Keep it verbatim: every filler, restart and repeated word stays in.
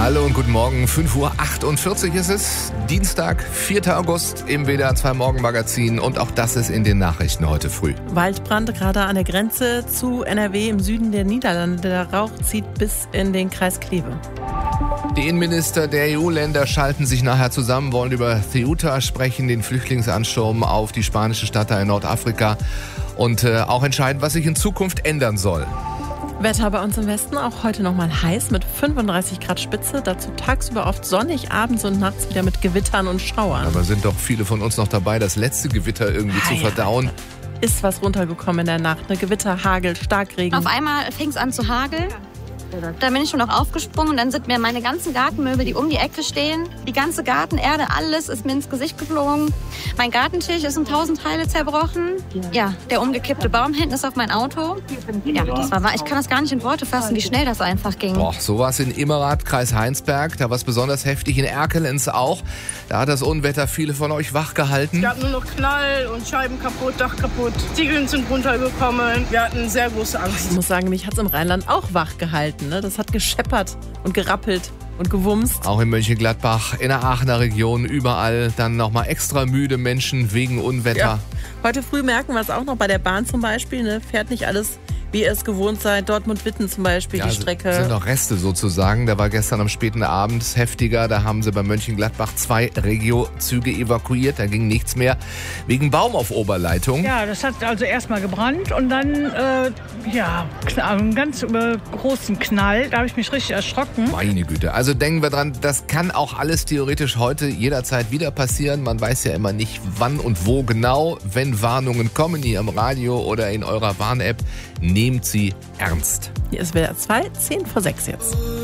Hallo und guten Morgen, fünf Uhr achtundvierzig ist es, Dienstag, vierter August im W D R zwei Morgenmagazin und auch das ist in den Nachrichten heute früh. Waldbrand gerade an der Grenze zu N R W im Süden der Niederlande. Der Rauch zieht bis in den Kreis Kleve. Die Innenminister der E U-Länder schalten sich nachher zusammen, wollen über Ceuta sprechen, den Flüchtlingsansturm auf die spanische Stadt da in Nordafrika und äh, auch entscheiden, was sich in Zukunft ändern soll. Wetter bei uns im Westen auch heute nochmal heiß mit fünfunddreißig Grad Spitze. Dazu tagsüber oft sonnig, abends und nachts wieder mit Gewittern und Schauern. Aber sind doch viele von uns noch dabei, das letzte Gewitter irgendwie ah, zu verdauen. Ja. Ist was runtergekommen in der Nacht, ne? Gewitter, Hagel, Starkregen. Auf einmal fing es an zu hageln. Da bin ich schon noch aufgesprungen und dann sind mir meine ganzen Gartenmöbel, die um die Ecke stehen, die ganze Gartenerde, alles ist mir ins Gesicht geflogen. Mein Gartentisch ist in tausend Teile zerbrochen. Ja, der umgekippte Baum hinten ist auf mein Auto. Ja, das war wahr. Ich kann das gar nicht in Worte fassen, wie schnell das einfach ging. Boah, so war es in Immerath, Kreis Heinsberg. Da war es besonders heftig, in Erkelenz auch. Da hat das Unwetter viele von euch wach gehalten. Es gab nur noch Knall und Scheiben kaputt, Dach kaputt. Ziegeln sind runtergekommen. Wir hatten sehr große Angst. Ich muss sagen, mich hat es im Rheinland auch wach gehalten. Das hat gescheppert und gerappelt und gewumst. Auch in Mönchengladbach, in der Aachener Region, überall dann nochmal extra müde Menschen wegen Unwetter. Ja. Heute früh merken wir es auch noch bei der Bahn zum Beispiel. Ne? Fährt nicht alles, wie ihr es gewohnt seid. Dortmund-Witten zum Beispiel, ja, die Strecke. Das sind noch Reste sozusagen. Da war gestern am späten Abend heftiger. Da haben sie bei Mönchengladbach zwei Regio-Züge evakuiert. Da ging nichts mehr wegen Baum auf Oberleitung. Ja, das hat also erstmal gebrannt und dann äh, ja, einen ganz äh, großen Knall. Da habe ich mich richtig erschrocken. Meine Güte. Also denken wir dran, das kann auch alles theoretisch heute jederzeit wieder passieren. Man weiß ja immer nicht, wann und wo genau. Wenn Warnungen kommen, hier im Radio oder in eurer Warn-App, nehmt sie ernst. Hier ist W D R zwei, zehn vor sechs jetzt.